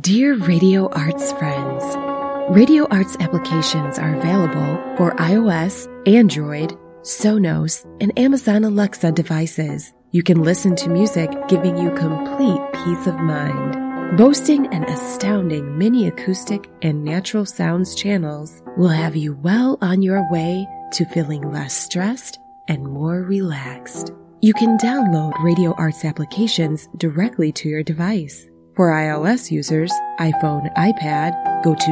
Dear Radio Arts friends, Radio Arts applications are available for iOS, Android, Sonos, and Amazon Alexa devices. You can listen to music giving you complete peace of mind. Boasting an astounding mini acoustic and natural sounds channels will have you well on your way to feeling less stressed and more relaxed. You can download Radio Arts applications directly to your device. For iOS users, iPhone, iPad, go to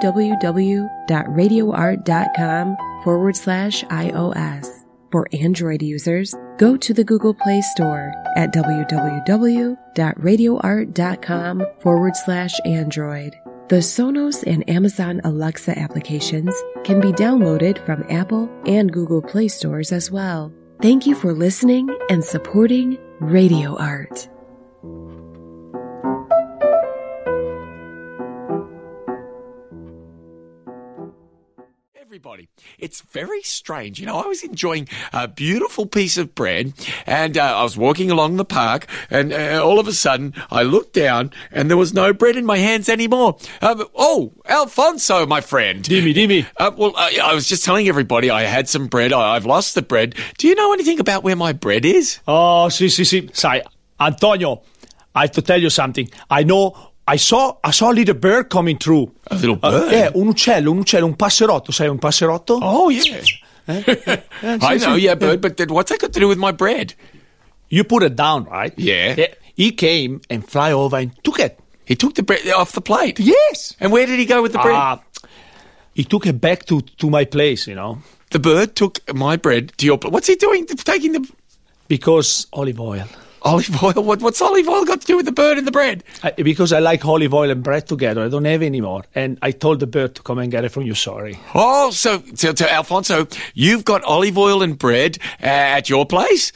www.radioart.com/iOS. For Android users, go to the Google Play Store at www.radioart.com/Android. The Sonos and Amazon Alexa applications can be downloaded from Apple and Google Play stores as well. Thank you for listening and supporting Radio Art. Everybody, it's very strange. I was enjoying a beautiful piece of bread, and I was walking along the park, and all of a sudden I looked down, and there was no bread in my hands anymore. Alfonso, my friend. Dimmi. I was just telling everybody I had some bread. I've lost the bread. Do you know anything about where my bread is? Oh, sì. Sai, Antonio, I have to tell you something. I saw a little bird coming through. A little bird? Yeah, un uccello, un passerotto. Sai un passerotto? Oh, yeah. I know, yeah, bird, but what's that got to do with my bread? You put it down, right? Yeah. He came and fly over and took it. He took the bread off the plate? Yes. And where did he go with the bread? He took it back to my place, The bird took my bread to your place. What's he doing taking the... Because olive oil. Olive oil? What's olive oil got to do with the bird and the bread? Because I like olive oil and bread together. I don't have any more. And I told the bird to come and get it from you, sorry. Oh, so Alfonso, you've got olive oil and bread at your place?